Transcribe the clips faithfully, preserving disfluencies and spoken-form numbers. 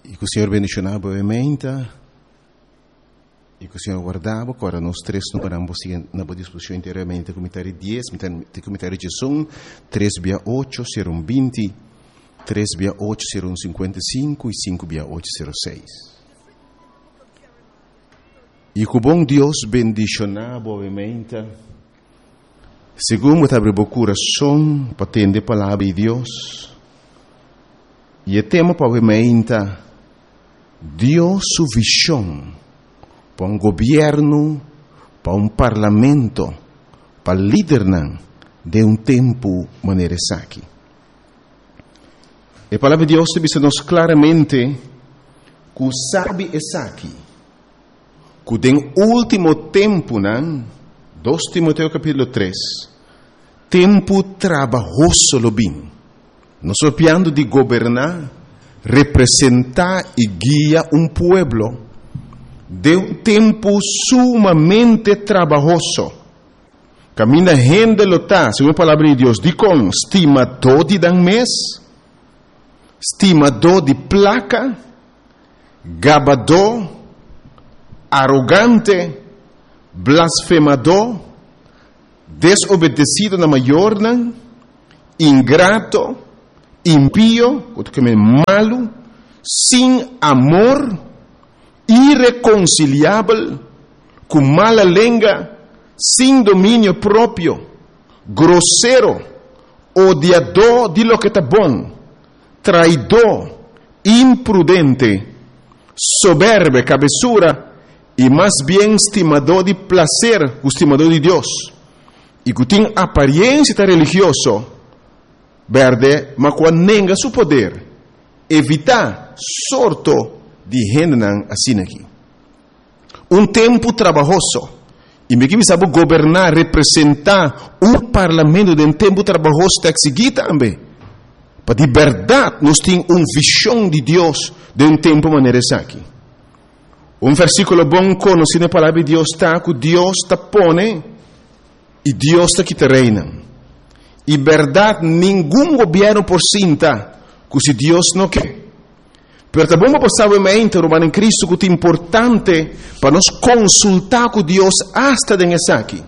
E que o Senhor bendicionava a mente, e que o Senhor guardava, agora nós três não paramos na boa disposição inteiramente, comentário dez, comentário de som, três via oito, serão vinte, três via oito, serão cinquenta e cinco, e cinco via oito, serão seis. E que o bom Deus bendicionava a mente, segundo abre o coração, para atender a palavra de Deus, e o tema para a mente, Deus sua visão para um governo, para um parlamento, para liderar de um tempo maneira aqui. A palavra de Deus diz-nos claramente que sabe essa aqui, que no último tempo, dois Timoteo capítulo três, tempo trabalhoso lo bem, não só piando de governar, representar e guiar um pueblo de um tempo sumamente trabalhoso. Camina gente lota, segundo a palavra de Deus, de com estimador de dan mês, estimador de placa, gabador, arrogante, blasfemador, desobedecido na maior, ingrato, impío, malo, sem amor, irreconciliável, com mala língua, sem domínio próprio, grosseiro, odiador de lo que está bom, traidor, imprudente, soberbo, cabeçura, e mais bem estimador de prazer, estimador de Deus, e que tem aparência religiosa, verde, mas quando nega seu poder, evitar sorto de gente assim aqui. Um tempo trabalhoso. E me que sabe governar, representar um parlamento de um tempo trabalhoso está seguir também. Para de verdade, nós temos uma visão de Deus de um tempo maneira aqui. Um versículo bom conhecido na palavra de Deus está que Deus está pone e Deus está que te reina. E verdade, nenhum governo por cinta, que se Deus não quer. Pero também vamos passar a mente, Romano em Cristo, que é importante para nós consultar com Deus hasta nessa aqui.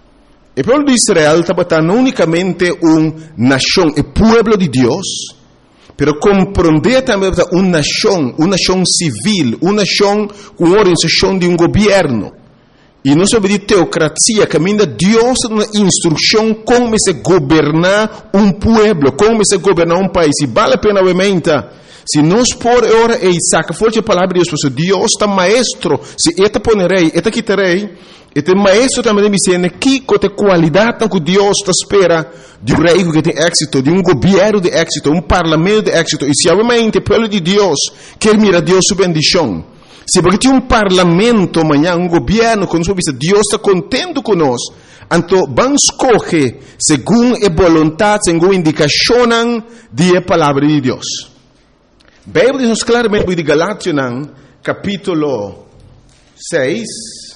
O povo de Israel estava não unicamente uma nação, o povo de Deus, pero compreender também uma nação, uma nação civil, uma nação com organização de um governo. E não sobre de teocracia, caminha Deus uma instrução como se governar um povo, como se governar um país. E vale a pena, obviamente, se nós por hora e saca forte a palavra de Deus, Deus está maestro, se eta ponerei, eta quitarei, eta maestro também me dizendo que tem qualidade que Deus está espera de um rei que tem êxito, de um governo de êxito, um parlamento de êxito. E se obviamente o povo de Deus quer mirar Deus sua bendição, se porque tem um parlamento amanhã, um governo, quando Deus está contente conosco, então vamos escolher segundo a vontade, segundo a indicação da palavra de Deus. A Bíblia diz claramente de Galátias, capítulo seis,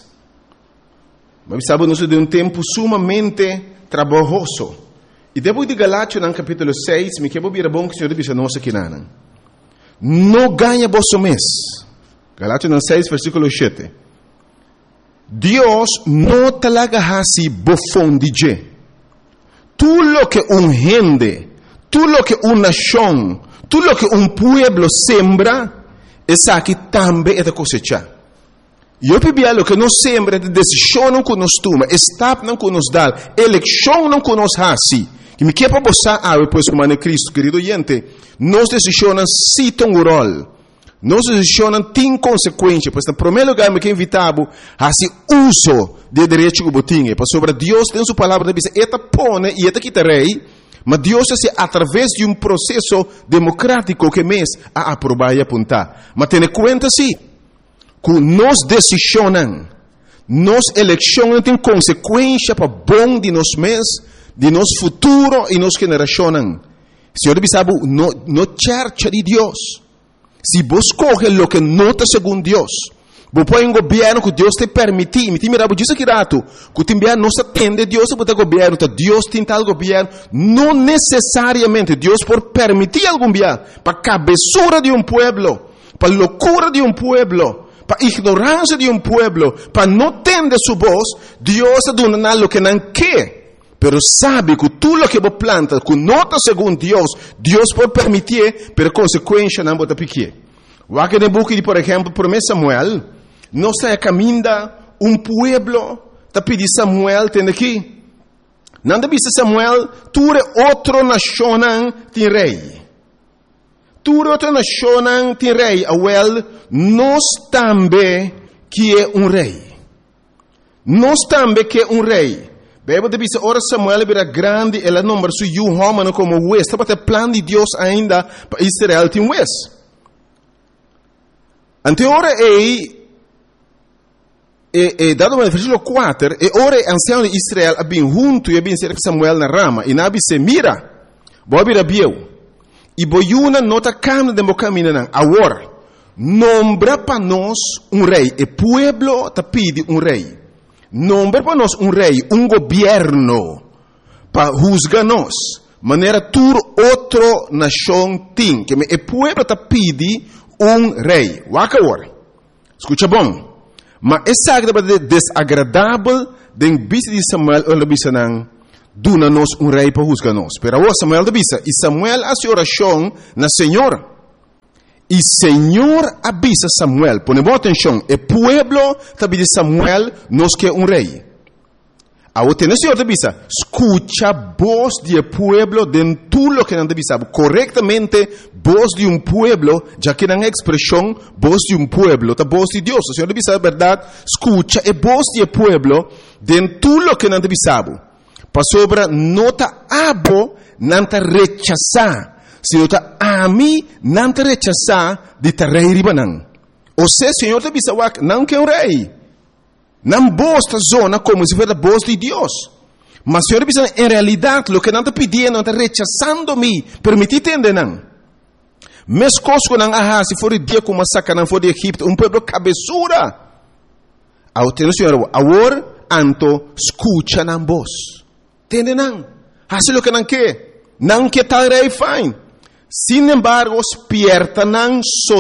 mas sabemos de um tempo sumamente trabalhoso. E depois de Galátias, capítulo seis, me quero vir a bom que o Senhor diz a nós aqui, não ganha vosso mês. Galátias seis, versículo sete. Deus não talaga hasi bofão de je. Tudo lo que um gente, tudo lo que uma nação, tudo lo que um pueblo sembra, essa aqui também é de cosechar. E eu pedi lo que nós sembra, de decisão não que nós toma, estado não que nos dá, eleição não que nos hasi. Que me quer para você, ah, depois o Mano Cristo, querido gente, nós decisões se tem um rol. Nós decisões têm consequências, pois, em primeiro lugar, me quer invitar a esse uso de direito que eu tenho, para sobre Deus tem sua palavra, diz, eta pone e eta quitarei, mas Deus é através de um processo democrático que mês a aprovar e apontar. Mas tenha conta sim, que nós decisões, nós eleições têm consequência para bom de nós mês, de nosso futuro e nossa geração. Senhor, sabe, no, no church de Deus. Se você escolhe o que não está segundo Deus, você põe um governo que Deus te permite. Me tem mirado disso aqui rato, que tem não se atende Deus para o governo, Deus tem tal governo, não necessariamente Deus por permitir algum governo para a cabeçura de um pueblo, para locura de un pueblo, para ignorancia de un pueblo, para no tener su voz, Dios está dando lo que no quiere. Pero sabe que tú lo que vos plantas, que no está según Dios, Dios puede permitir, pero consecuencia no te pique. Aqui no book de, por ejemplo, primeiro Samuel, no se caminda un pueblo, te pide Samuel, tem aqui. Não deve ser Samuel, tu é outro nação, tem rei. Tu é outra nação, tem rei. Awel, nós também que é um rei. Nós também que é um rei. Bíblia diz, ora Samuel era grande, ela não se Johan como West. Estava o plano de Deus ainda para Israel tem West. Ante ora é E, e dado no versículo quatro, e ora ancião de Israel abin junto e abin cerca Samuel na rama, e nabi se mira, bobi rabieu, e boiuna nota camna de mocamina nan, agora, nombra para nós um rei, e pueblo te pide um rei, nombra para nós um rei, um governo, para juzgar nós, maneira tur outro nação tem, que e pueblo te pide um rei, waka agora, escuta bom, mas essa é desagradável den bisa de Samuel ou bisa nang duna nos um rei para juzgar nos. Pero agora Samuel de bisa e Samuel hace oração na Senhor. E Senhor avisa Samuel, pone boa atenção, e pueblo tabi de Samuel nos que um rei. Agora tem o Senhor de bisa, escucha voz de pueblo dentro lo que não de bisa, corretamente voz de um pueblo, já que não é expressão voz de um pueblo, tá voz de Deus. O Senhor de bisa, verdade, escucha e voz de pueblo dentro lo que não de bisa. Para sobra nota abo não te rechazar, se nota a mim não te rechazar de te rei ribanan. Ou seja, Senhor de bisa, não que é um rei. Não bosta zona como se fosse a voz de Deus. Mas Senhor diz, em realidade, o que não está pedindo, não está rechazando-me, permitir entender não. Mes coisas que não há, se for o dia como a saca, não for de Egipto, um povo cabeçura. Ao ter o Senhor, agora, anto, escucha na voz. Entende não? Hace o que não quer. Não quer tal rei fine. Sin embargo, despierta não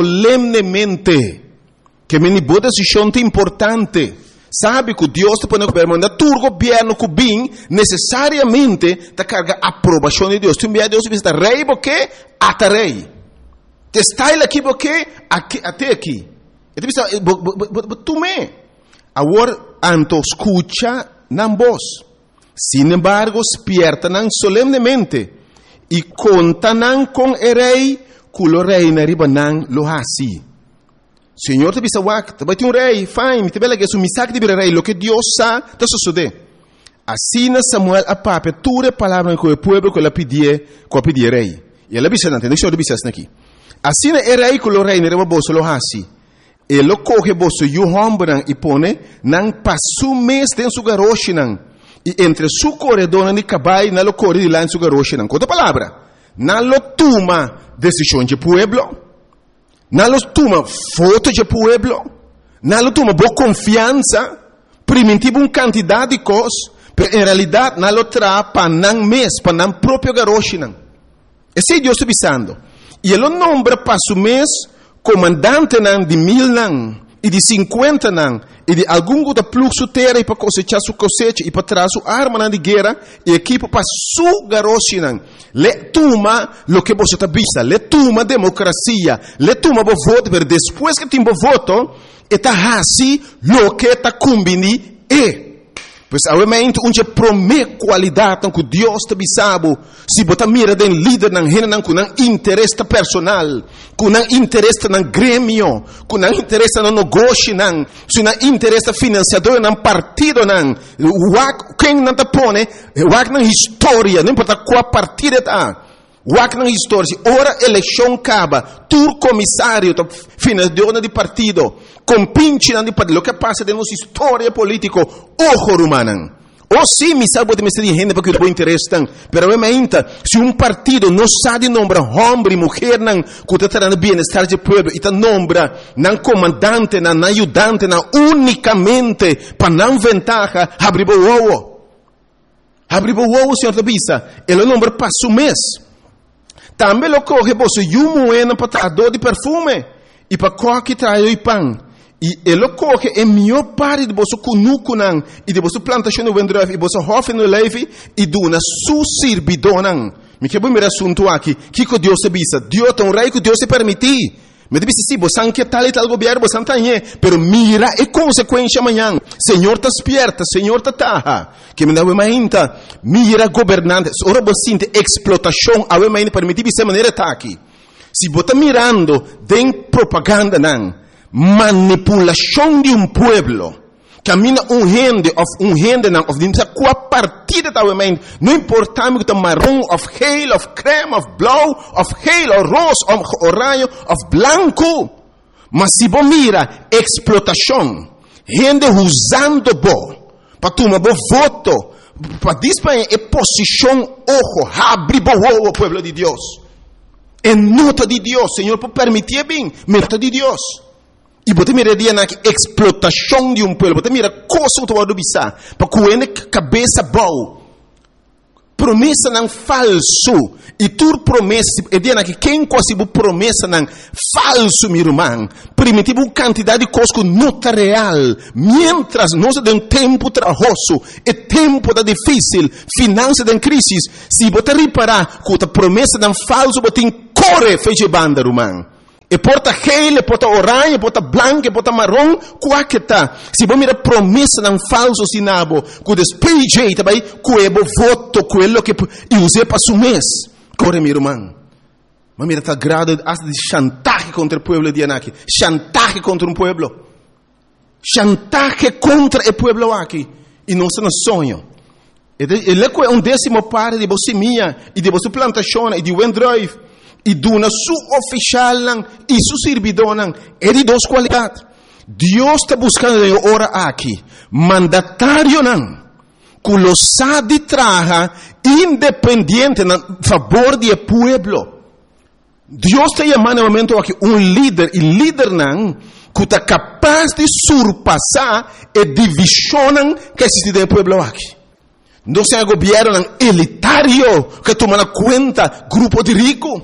solenemente. Que me boa decisão importante. Sabe que Deus te põe no governo, mas tu governo que bem, necessariamente, te carga a aprovação de Deus. Tu envia Deus e diz, rei, porque até rei. Te está aqui, porque até aqui. E tu diz, tu me. Agora, anto escucha na voz. Sin embargo, despierta não solenemente. E conta não com o rei, que o rei na riba não lo hasi. Senhor te bisa wak, te bati um rei, fine, te bela que é um misak de bir rei, lo que Deus sa, te sucede. Assim Samuel a pape, ture palavra com o povo que ela pedia, que ela pedia rei. E ela bisa não tem, deixa eu bisa aqui. Assim é rei que o rei nere boso lo hasi. Ele coge boso yuhombran e pone, não passo mês tem su garoshi não. E entre su corredor de cabai, não lo corre de lá em su garoshi não. Quanta palavra? Não lo toma decisão de pueblo. Não toma foto de pueblo, não toma boa confiança, primitivo um quantidade de coisas, mas em realidade não traz para não mês, para não próprio garoche não. Esse é Deus está pensando. E ele nombra para o mês comandante não de mil não, e de cinquenta não, e de algum outro fluxo terra e para cosechar sua cosecha e para trazer sua arma não de guerra e equipo para sua garoche não. Le toma lo que você está vista, le toma democracia, le toma o voto, mas depois que tem o voto, está assim lo que está combinando é. Pois obviamente, onde promete qualidade que Deus te bisabo, se você mira den líder não rena não com interesse personal, com interesse no grêmio, com interesse no negócio não, se não interesse financiador não partido não, quem não te põe, o na história, não importa qual partido está. Wak na história, ora eleição acaba, tu comissário, financiador de partido, compinche de partido, o que passa de nossa história política, ojo rumanan. Ou sim, me sabe de me ser gente porque o interesse tem, pero obviamente, se um partido não sabe nombrar homem e mulher não, que está trazendo bem-estar do povo, e está nombra não comandante, não ajudante, não unicamente para não ventaja, abrir o ovo. Abrir o ovo, senhor da bisa, ele nombra passo mês. Também lo coge você e um moeda para dor de perfume. e para coque trai o pão. E ele coge a melhor parte de você kunukunan e de você plantação no vendrove e você hofe no leve e duna su sirbidonan. Me que bom me assunto aqui. Que que Deus se bisa? Deus tem um rei que Deus se permitir. Me disse sim, você não quer tal e tal governo, você não tem, pero mira a consequência amanhã. Senhor está esperta, Senhor está taha. Que me dá uma ainda, mira governante, ora você sente explotação, a uma ainda permitir dessa maneira tá aqui. Se você está mirando, tem propaganda não. Manipulação de um pueblo. Camina um rende, of um rende não, of dimsa qua partida da mente. Não importa me que marrom, of geel, of creme, of blauw, of geel, of roze, of oranje, of blanco. Mas se você mira explotação, rende usando bo, para tomar bo voto, para disparar a posição ojo, abre bo o pueblo de Deus. É nota de Deus, Senhor, por permitir bem, nota de Deus. E você mira dia na explotação de um povo, você mira coisa que você bisa, para coene cabeça boa, promessa não falso, e tu promessa, e dia na que quem quase promessa não falso, meu irmão, primitivo quantidade de coisas que não está real, mientras nós de um tempo trabalhoso, e tempo da difícil, finança da crise, se você reparar que a promessa não falso, você corre feche banda, irmão. E porta geel, e porta orange, e porta branco, e porta marrom, qual que tá? Se você mira promessa não falso sinabo, que despeje, também, que é o voto, quello que eu usei para o mês. Corre, meu irmão. Mas mira, está grado de chantaje contra o povo de Anaki. Chantaje contra um povo. Chantaje contra o povo aqui. E não se nos sonho. Ele é um décimo parte de você minha, e de você plantação, e de wendrive. E duna su oficial e su servidor é de duas qualidades. Deus está buscando ora aqui mandatário não, que lo sabe traja independente na favor do povo. Deus está chamando no momento aqui um líder e líder não que está capaz de surpassar a divisão que existe no povo aqui. Não se é governo elitário que toma conta grupo de ricos.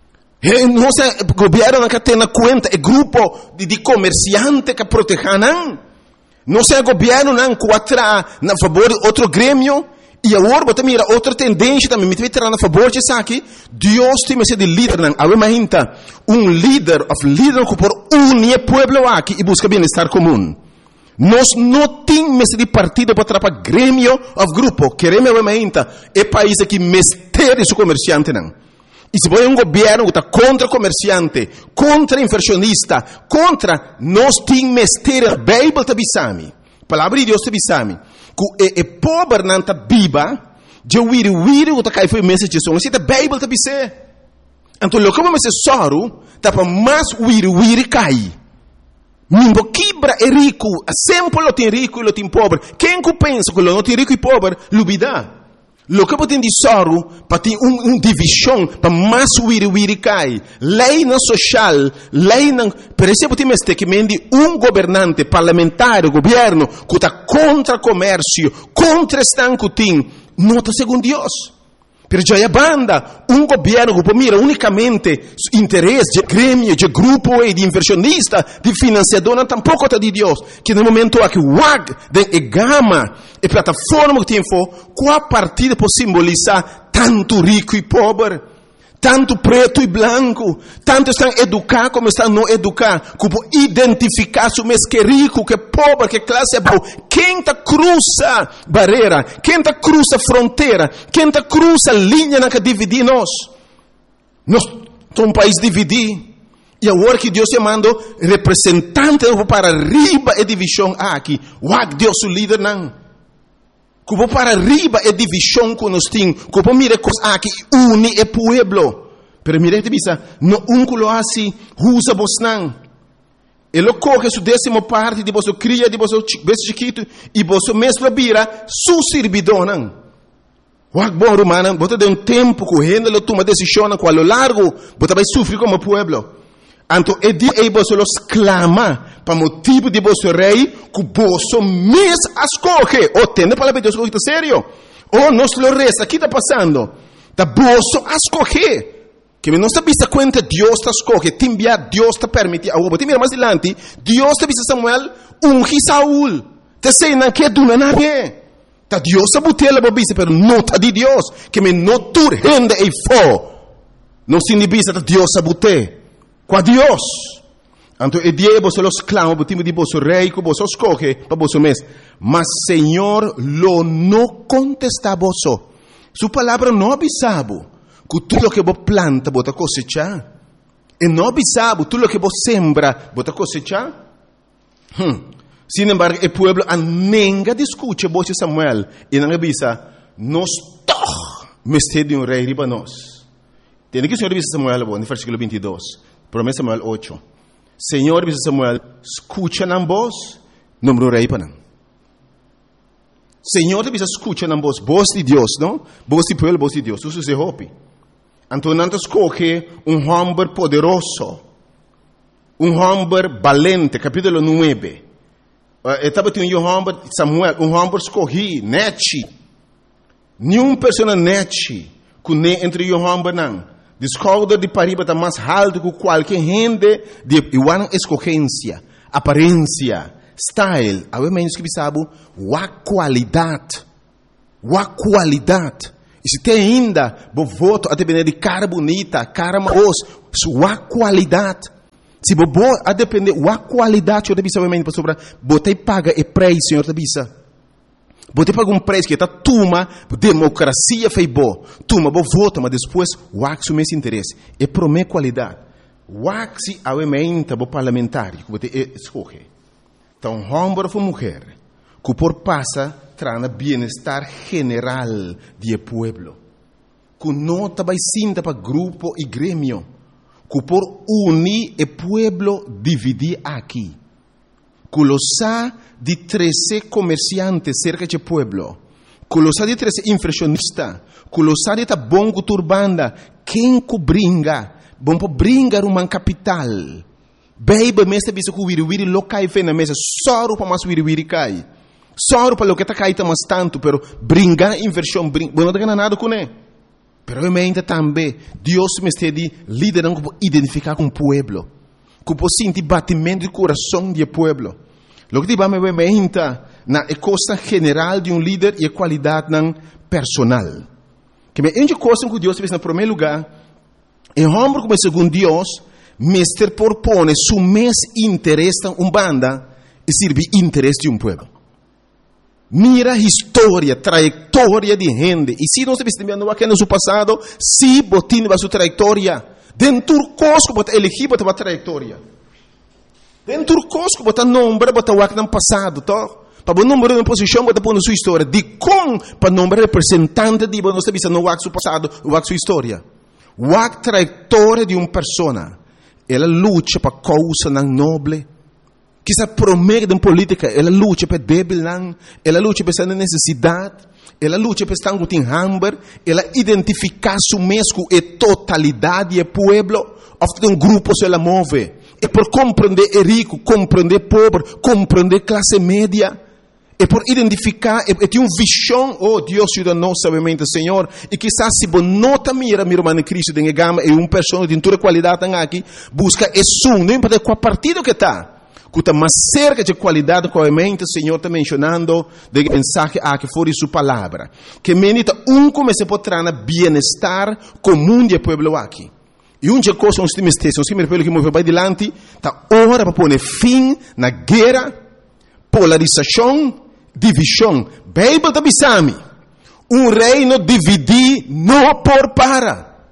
Não é o governo que tem na conta, é grupo de, de comerciantes que protegem. Não é o governo que atra na favor de outro grêmio. E agora você mira outra tendência também, me vai tirar na favor disso aqui. Deus tem de líder, imagina um líder, of líder que por unir o povo aqui e busca bem-estar comum. Nós não temos de partido para atrapalhar grêmio ou grupo. Queremos imagina é país que mestre o comerciante não. E se você é um governo que está contra comerciante, contra inversionista, contra, nós temos mestre, a Bíblia está bisami. A palavra de Deus está bisami. Que é pobre não está biba, de wiri wiri que está caindo foi mensagem de som. Mas a Bíblia está bisé. Então, o que vamos dizer soro, está para mais wiri wiri cai. Ninguém quebra é rico, sempre lo tem rico e lo tem pobre. Quem que pensa que lo não tem rico e pobre, lubida. Lo que pode dizer para ter uma um divisão para mais wiri wiri cai. Lei na social, lei na... Per exemplo, tem este que mende um governante parlamentar, governo, que está contra o comércio, contra estanco tem, não está segundo Deus. Pero já é banda, um governo que mira unicamente interesse de grêmio, de grupo e de inversionista, de financiador, não tampouco está de Deus. Que no momento aqui, o W A G, de gama, e plataforma que tem for, qual partida pode simbolizar tanto rico e pobre, tanto preto e branco, tanto estão educar como estão não educar, como identificar se o mês que é rico, que é pobre, que classe é boa. Quem está cruza barreira, quem está cruza fronteira, quem está cruza linha na que divide nós. Nós somos um país dividido. E agora que Deus chamando representante para arriba a divisão aqui, o Deus o líder não. Como para arriba é divisão que nós temos. Como mira coisas aqui, une o povo. Pero mira, te bisa, no um que lo assim, usa vos não. Ele coge sua décima parte de vosso cria, de vosso bebê chiquito, e vosso mesmo vira su servidor não. O bom romano, você tem um tempo que rende lo toma decisão, qual o largo, você vai sofrer como povo. Então, é dia aí você los clama para motivo de vosso rei que você mesmo escolhe. Ou tem a palavra de Deus que está sério. Ou nós lo resta, o que está passando? Está você escolhe. Que não está vista cuenta Dios está escoge, timbia Dios está permite. Agora, te mira mais adiante, Dios está vista Samuel, ungi Saúl. Te sei não que duna nadie. Ta Dios está butela babisa, pero não ta di Dios, que me no tur rende e fo. Não se inibisa ta Dios está bute. Qua Dios. Anto e die vos los clamo, botimo di vos rei, que vos escoge, pa vos mes. Mas Señor lo no contesta vos. Su palabra no avisabo. Que tudo lo que vos planta, vos cosechar. E não avisabo, tudo lo que vos sembra, vos cosechar. Hmm. Sin embargo, el pueblo anenga discute vos Samuel. E não avisa, nos toch, mestre de um rei riba nós. Tem que o Senhor avisa Samuel, no versículo veintidós. Promessa Samuel oito. Senhor avisa Samuel, escucha nam vos, número rei para nam. Senhor avisa, escucha nam vos, voz de Deus, não? Voz de pueblo, voz de Deus. Isso se hopi. Então, não escoge um homem poderoso, um homem valente, capítulo nove. Estava tendo um homem, Samuel, um homem escolhi, nete. Nenhuma pessoa nete, que nem entre um homem não. Descobre de pariba está mais alto que qualquer gente de igual escolhência, aparência, style. A menos que sabe, a qualidade, a qualidade. E se tem ainda, bo voto a depender de cara bonita, cara maos, sua qualidade. Se bo a depender da qualidade, eu deve saber para sobre, botei paga e preço, senhor debisa. Botei paga um preço que está tuma, democracia fez bo, tuma bo voto, mas depois o axo mes interesse. E promete qualidade. O axi aumenta bo parlamentar, que botei escolhe. Então, homem ou mulher, que por passa trana bem-estar general do pueblo. Que não vai sinta para grupo e grêmio. Que por unir o pueblo dividir aqui. Que lo sa de treze comerciantes cerca do pueblo. Que lo sa de treze inflacionistas. Que lo sa de ta bongo turbanda. Quem que bringa? Bom para bringar uma capital. Beiba mesa bisa que wiri wiri lo cai fe na mesa. Soro para mais wiri wiri cai. Só para o que está caindo mais tanto, pero brincar inversão, brincar, não está nada com ele. Pero realmente também, Deus me está liderando para identificar com o pueblo, que para sentir batimento do coração do pueblo. Lo que te vamos ver realmente na costa general de um líder e a qualidade personal. Que me ende coisa que Deus fez no primeiro lugar, é homem como segundo Deus, mestre propõe seu mes interesse em uma banda e serve interesse de um pueblo. Mira a história, trajetória de gente. E se nós estamos vendo aqui no seu passado, se botin a sua trajetória, dentro do cosco, bota elegir, bota a trajetória. Dentro do cosco, bota nome, bota o que no passado, tá? Para o número de posição, bota a sua história. De como, para o nome representante de nós estamos vendo o seu passado, o sua história. O trajetória de uma pessoa. Ela luta para causa nobre. Que se promete em política, ela luta para débil, ela luta para essa necessidade, ela luta para estar com hambre, ela identifica su mesmo e totalidade do pueblo, ofta um grupo se ela move, e por compreender o rico, compreender o pobre, compreender a classe média, e por identificar, e, e tem uma visão, oh Deus ajuda nós, sabemente, Senhor, e quizás se você não mira, meu irmão Cristo, tem gama, e uma pessoa de toda qualidade aqui, busca esse som, não importa qual partido que está, que está mais cerca de qualidade, obviamente, o Senhor está mencionando de mensagem a que for sua palavra. Que menita um comece a botar na bem-estar comum do povo aqui. E uma coisa, nós temos textos, que me repelo que move para adiante, está hora para pôr fim na guerra, polarização, divisão. Bíblia da Bisami. Um reino dividir não por para.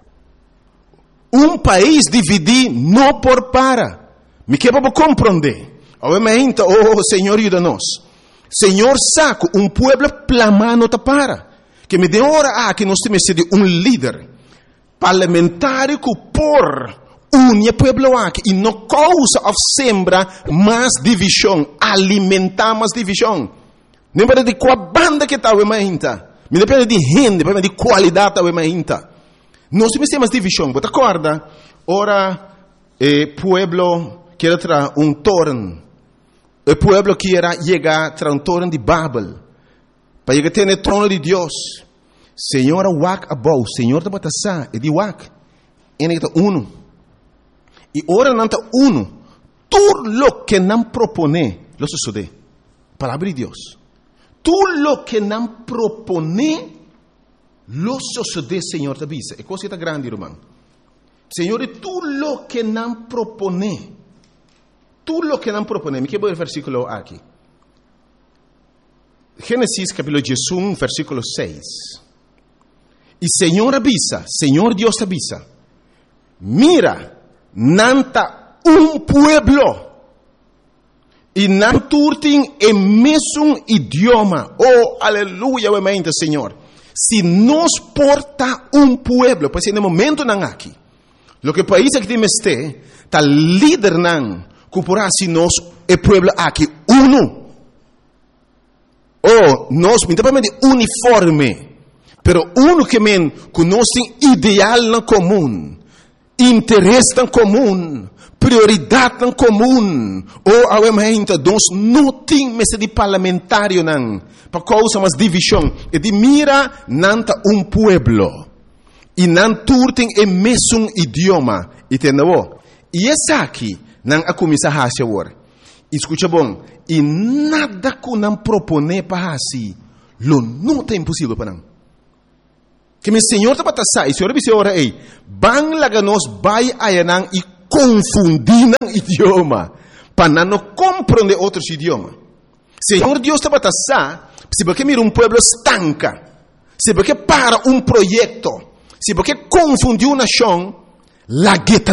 Um país dividir não por para. Me quer para compreender. Obviamente, oh Senhor, ajuda-nos. Senhor, saco, um pueblo plamando ta para. Que me dê hora a que nós temos de um líder parlamentar que por unir o pueblo aqui e não causa ou sembra mais divisão, alimentar mais divisão. Não depende de qual banda que está, obviamente. Não depende de gente, depende de qualidade, obviamente. Nós temos mais divisão. Você acorda? Ora, eh, pueblo quer trazer um torno. O pueblo quer chegar a um torno de Babel. Para chegar a ter o trono de Deus. Senhor, wak abou. Senhor, da batassá. E de wak. en está uno. Y ahora no está uno. Todo lo que nos propone, lo sucede. Palabra de Dios. Todo lo que nos propone, lo sucede, Señor, te avisa. Es cosa grande, hermano. Señor, todo lo que nos propone, todo lo que nos propone, me quiero ver el versículo aquí. Génesis capítulo dieciuno, versículo seis. Y Señor avisa, Señor Dios avisa, mira, nanta un pueblo, y nanturtin en mesmo idioma, oh, aleluya, obviamente, Señor. Si nos porta un pueblo, pues en el momento nan aquí, lo que país que tiene este, tal líder nan, cupurá si nos el pueblo aquí, uno. Oh, nos, minimamente uniforme. Pero uno que men conoce ideal en común, interés en común, prioridad en común. Oh, obviamente, nós não temos de parlamentario nan, para causa mais divisão. E de mira nanta um pueblo. E nan turten e mesmo idioma. Entendeu? E essa aqui, nan a começar a hacer agora. Escuta bom. E nada que nan propone para assim, lo não é impossível para nan. Que meu Senhor está para sair, Senhor disse ora ei, bang laga nos vai ayanang e confundir o idioma, para não compreender outros idiomas. Senhor Deus está para sair, se porque mira um pueblo estanca, se porque para um projeto, se porque confundiu uma nação, la gueta